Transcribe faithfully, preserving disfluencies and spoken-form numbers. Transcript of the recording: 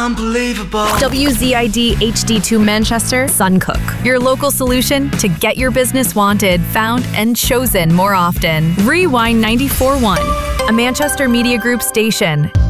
unbelievable. W Z I D H D two Manchester, Suncook. Your local solution to get your business wanted, found, and chosen more often. Rewind ninety-four point one, a Manchester Media Group station.